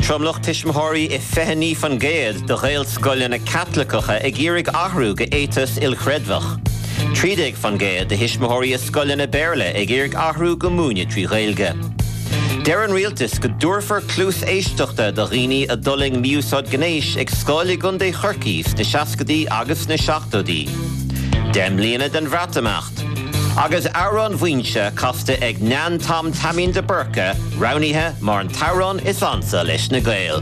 Tromloch Tishmahori I Fehani van Gaed, de Gael Scollin a Catholicacha, ag Irig Ahru ge Etus il Chredvach. Tridig van Gaed, de Hishmahori a Scollin a Berle, ag Irig Ahru ge Múnia tri Gaelge. Darren Realtis go Dorfer Clus Eisteachta de Rini a Dulling Miusod Ganesh, ag Scoili Gunde Churkis, de Shaskadi agus na Shachtodi. Dem Liena den Vratamacht. Agus Aaron Winche costa ag Nan Tom Tamin de Burka, Rounihe, mar an Tauron is ansa leis na Gael.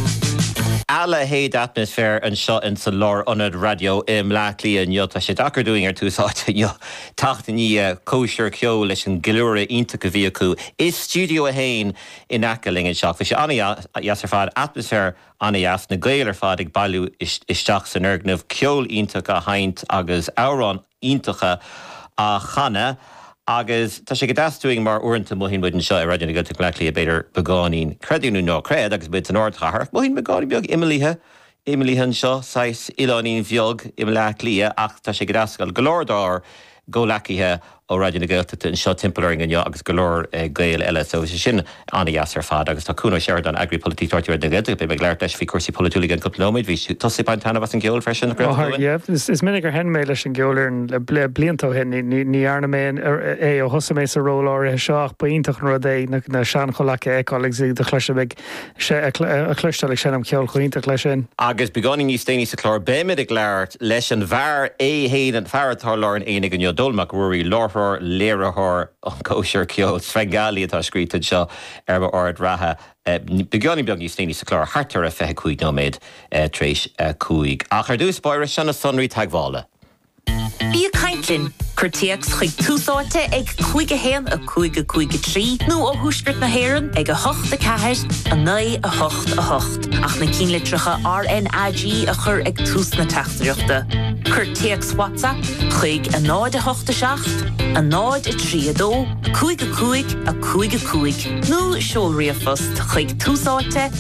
Alla haid atmosphere and shot in sa lor unad radio Mlachli and yot a shit acker doing two sort yo tacht ni kosher kyo leis an gilura inta vehicle is studio a hain in Ackling and shock fish ania yasser atmosphere anias na Gaeler fadig balu is stachs an ergnev kyol inta ka haint agus Aaron intacha a chana agus tá sé go dasúing mar uanta mohin bud an seo a radion go gleachli a beidir begáín creúnú nó cred agus bit an orthachar mohin begáí beag imilíthe an seo sais ilánín bheog imleach lia ach tá sé go dascail golórdár ggólaicithe ó radion gailta an seo timpplaring an agus golóir gail eile so sin anna yasar fad agus tá cúna seard an agripolití tartíir de gailta be leir leis fi cuasí polúlaigh an coplóid hí tosí baintana was an geol freisin is minic ar hen méile an geolir le bliantó hen ní arna mé é ó hosa mééis a róláir a seach baintach ru é na sean cholacha eáigh de chluisebeig a chluisteach sin am ceol chuointach lei sin. Agus begáing ní stéine sa chlár béimiid ag leirt leis an bhar héad an fearrtá lá an éananig an dulmach ruí láthir léirethir an kosher kyo Svengali atá scrítead seo arba ard ratha begáin beag ní stéine sa chlár hartar a fethe cuaig nóméid tréis cuaig. Ach ar dús bair sena sonraí taghála. Bí a caintlinn, curtíags chuig túsáte ag chuig a héan a chuig a trí, nó ó húsgurt na héan ag a hocht a ceair, a 9 a hocht a hocht. Ach na cín litricha RNAG a chur ag tús na teachtareachta. Curtíags WhatsApp, chuig a 9 a hocht a seacht, a 9 a trí a dó, a chuig a chuig, nó seolrí a fust chuig túsáte